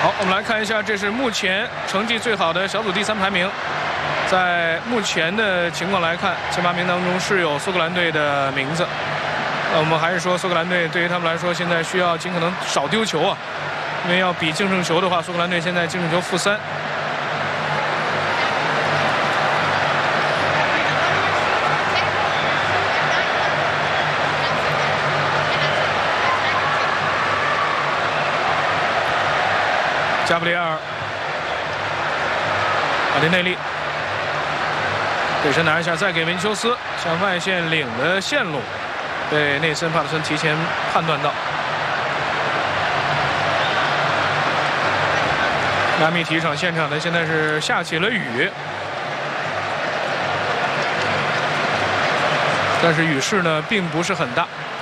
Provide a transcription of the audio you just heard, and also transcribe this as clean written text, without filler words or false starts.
好，我们来看一下，这是目前成绩最好的小组第3排名。在目前的情况来看，前8名当中是有苏格兰队的名字。我们还是说，苏格兰队对于他们来说，现在需要尽可能少丢球啊，因为要比净胜球的话，苏格兰队现在净胜球-3。加布里埃尔、马丁内利背身拿一下，再给维尼修斯向外线领的线路，被内森·帕特森提前判断到。迈阿密体育场现场呢，现在是下起了雨，但是雨势呢并不是很大。